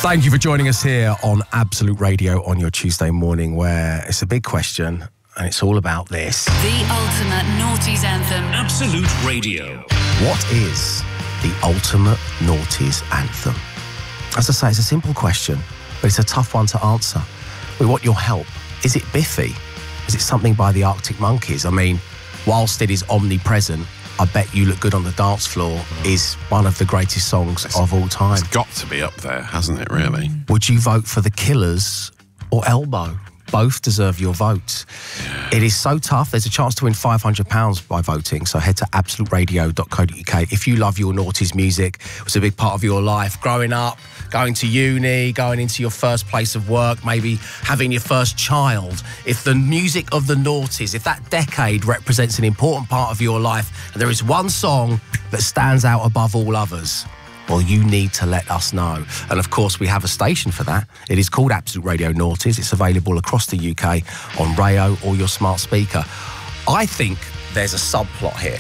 Thank you for joining us here on Absolute Radio on your Tuesday morning, where it's a big question and it's all about this. The ultimate noughties anthem. Absolute Radio. What is the ultimate noughties anthem? As I say, it's a simple question, but it's a tough one to answer. We want your help. Is it Biffy? Is it something by the Arctic Monkeys? I mean, whilst it is omnipresent, I Bet You Look Good on the Dance Floor is one of the greatest songs of all time. It's got to be up there, hasn't it, really? Would you vote for The Killers or Elbow? Both deserve your vote. It is so tough. There's a chance to win £500 by voting, so head to absoluteradio.co.uk. If you love your noughties music, it was a big part of your life, growing up, going to uni, going into your first place of work, maybe having your first child. If the music of the noughties, if that decade represents an important part of your life, and there is one song that stands out above all others, well, you need to let us know. And of course, we have a station for that. It is called Absolute Radio Noughties. It's available across the UK on Rayo or your smart speaker. I think there's a subplot here.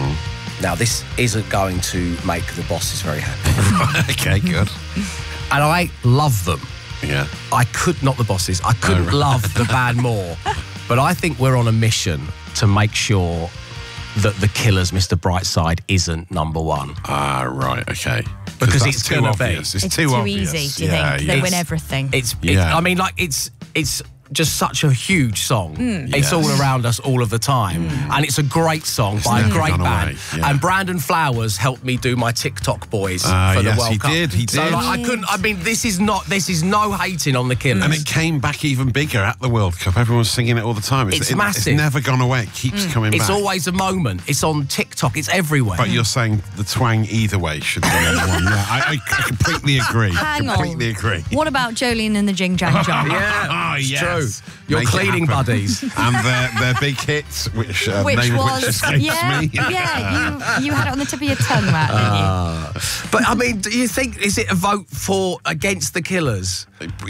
Now, this isn't going to make the bosses very happy. Okay, good. And I love them. Yeah. Not the bosses. I couldn't love the band more. But I think we're on a mission to make sure that The Killers, Mr. Brightside, isn't number one. Ah, right, okay. Because it's too going to obvious. be. It's too obvious. easy, do you think? They win everything. I mean, like, it's just such a huge song. It's all around us all of the time. And it's a great song by a great band. Yeah. And Brandon Flowers helped me do my TikTok boys for the World Cup. He did. So like, this is no hating on The Killers. And it came back even bigger at the World Cup. Everyone's singing it all the time. It's massive. It's never gone away. It keeps coming back. It's always a moment. It's on TikTok. It's everywhere. But you're saying the twang either way should be number one. Yeah, I completely agree. Hang on. Completely agree. What about Jolene and the Jing Jang Jong? Yeah, it's yes. true. Your Make it cleaning happen. buddies. And their big hits, which name of which escapes me. Yeah, you had it on the tip of your tongue, Matt, didn't you? But I mean, do you think, is it a vote against The Killers?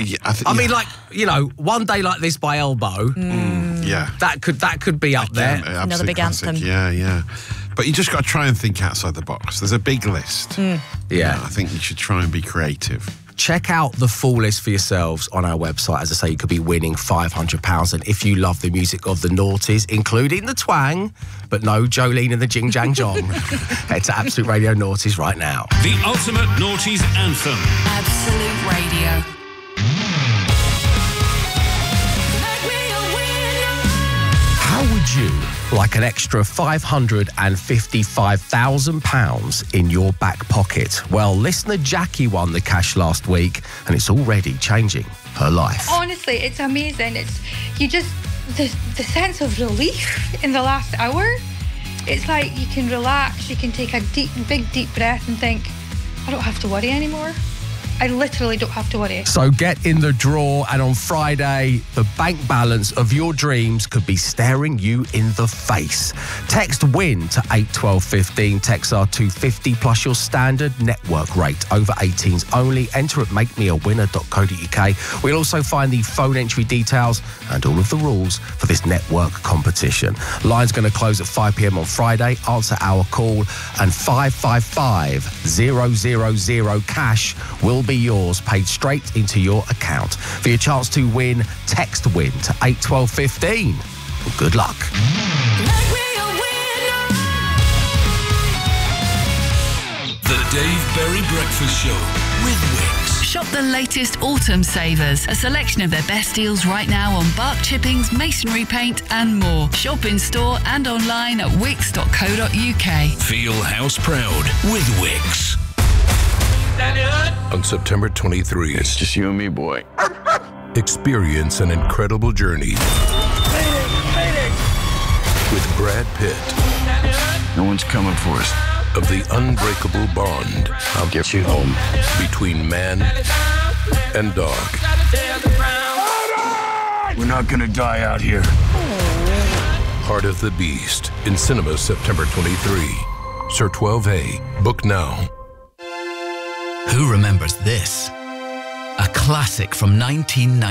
I mean, like, you know, One Day Like This by Elbow. Yeah. That could be up there. Another big anthem. Yeah. But you just got to try and think outside the box. There's a big list. Yeah. I think you should try and be creative. Check out the full list for yourselves on our website. As I say, you could be winning £500. And if you love the music of the noughties, including the twang, but no Jolene and the Jing Jang Jong, head to Absolute Radio Noughties right now. The ultimate noughties anthem. Absolute Radio. How would you like an extra £555,000 in your back pocket? Well, listener Jackie won the cash last week, and it's already changing her life. Honestly, it's amazing. It's the sense of relief in the last hour. It's like you can relax, you can take a big deep breath and think, I don't have to worry anymore. I literally don't have to worry. So get in the draw, and on Friday, the bank balance of your dreams could be staring you in the face. Text WIN to 81215. Texts are $250 plus your standard network rate. Over 18s only. Enter at makemeawinner.co.uk. We'll also find the phone entry details and all of the rules for this network competition. Line's going to close at 5 p.m. on Friday. Answer our call, and 555,000 cash will be yours, paid straight into your account. For your chance to win, text WIN to 81215. Well, good luck. The Dave Berry Breakfast Show with Wix. Shop the latest autumn savers. A selection of their best deals right now on bark chippings, masonry paint and more. Shop in store and online at wix.co.uk. Feel house proud with Wix. On September 23, It's just you and me, boy. experience an incredible journey with Brad Pitt No one's coming for us. of the unbreakable bond I'll get you home. between man and dog. We're not gonna die out here. Heart of the Beast in cinemas September 23. Sir 12A. Book now. Who remembers this? A classic from 1990.